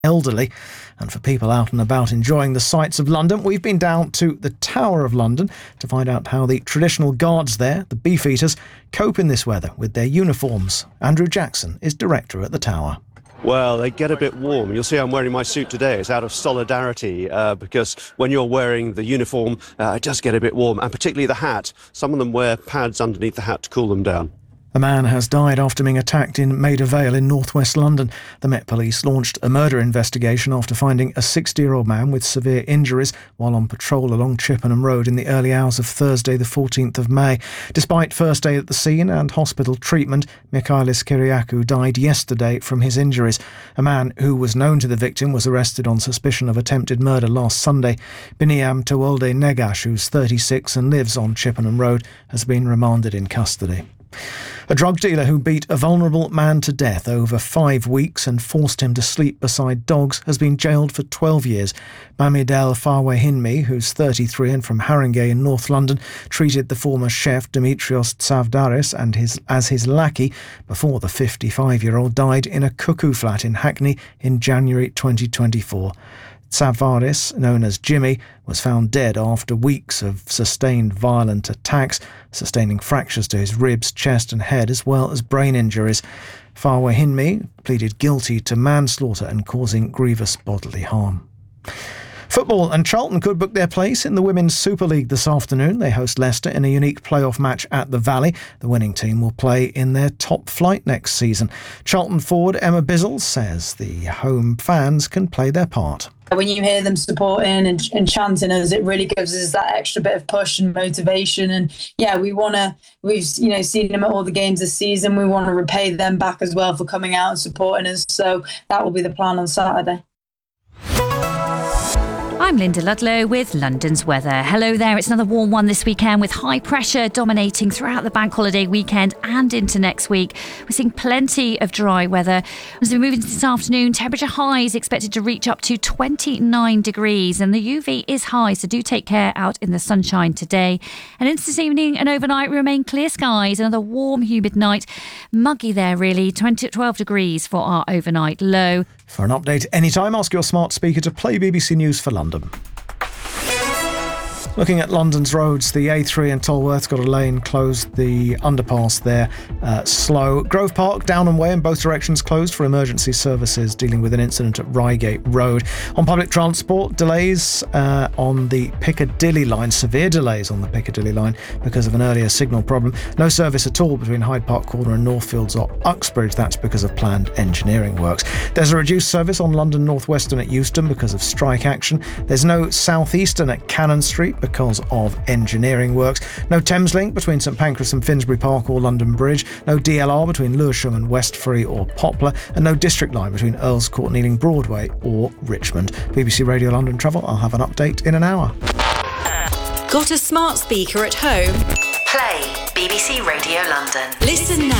elderly. And for people out and about enjoying the sights of London, we've been down to the Tower of London to find out how the traditional guards there, the Beefeaters, cope in this weather with their uniforms. Andrew Jackson is director at the Tower. Well, they get a bit warm. You'll see I'm wearing my suit today. It's out of solidarity because when you're wearing the uniform, it does get a bit warm, and particularly the hat. Some of them wear pads underneath the hat to cool them down. A man has died after being attacked in Maida Vale in northwest London. The Met Police launched a murder investigation after finding a 60-year-old man with severe injuries while on patrol along Chippenham Road in the early hours of Thursday the 14th of May. Despite first aid at the scene and hospital treatment, Michaelis Kyriakou died yesterday from his injuries. A man who was known to the victim was arrested on suspicion of attempted murder last Sunday. Biniam Tewolde Negash, who's 36 and lives on Chippenham Road, has been remanded in custody. A drug dealer who beat a vulnerable man to death over 5 weeks and forced him to sleep beside dogs has been jailed for 12 years. Bamidel Fawehinmi, who's 33 and from Haringey in North London, treated the former chef Dimitrios Tsavdaris as his lackey before the 55-year-old died in a cuckoo flat in Hackney in January 2024. Tsavaris, known as Jimmy, was found dead after weeks of sustained violent attacks, sustaining fractures to his ribs, chest and head, as well as brain injuries. Fawehinmi pleaded guilty to manslaughter and causing grievous bodily harm. Football, and Charlton could book their place in the Women's Super League this afternoon. They host Leicester in a unique playoff match at the Valley. The winning team will play in their top flight next season. Charlton forward Emma Bizzle says the home fans can play their part. When you hear them supporting and chanting us, it really gives us that extra bit of push and motivation. And yeah, we've seen them at all the games this season. We want to repay them back as well for coming out and supporting us. So that will be the plan on Saturday. I'm Linda Ludlow with London's weather. Hello there. It's another warm one this weekend with high pressure dominating throughout the bank holiday weekend and into next week. We're seeing plenty of dry weather. As we move into this afternoon, temperature highs expected to reach up to 29 degrees and the UV is high, so do take care out in the sunshine today. And into this evening and overnight remain clear skies. Another warm, humid night. Muggy there really. 12 degrees for our overnight low. For an update anytime, ask your smart speaker to play BBC News for London. Looking at London's roads, the A3 in Tolworth's got a lane closed, the underpass there slow. Grove Park, Downham Way in both directions closed for emergency services dealing with an incident at Reigate Road. On public transport, delays on the Piccadilly line, severe delays on the Piccadilly line because of an earlier signal problem. No service at all between Hyde Park Corner and Northfields or Uxbridge, that's because of planned engineering works. There's a reduced service on London North Western at Euston because of strike action. There's no South Eastern at Cannon Street because of engineering works. No Thameslink between St Pancras and Finsbury Park or London Bridge. No DLR between Lewisham and Westbury or Poplar. And no District Line between Earls Court, Ealing Broadway or Richmond. BBC Radio London Travel, I'll have an update in an hour. Got a smart speaker at home? Play BBC Radio London. Listen now